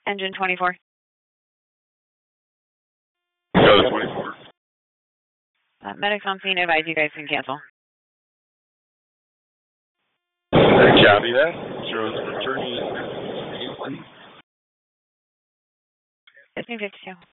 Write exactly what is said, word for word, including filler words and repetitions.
Engine twenty-four. Go to twenty-four. Uh, medics on scene advise you guys can cancel. Copy that. Shows returning. fifteen fifty-two.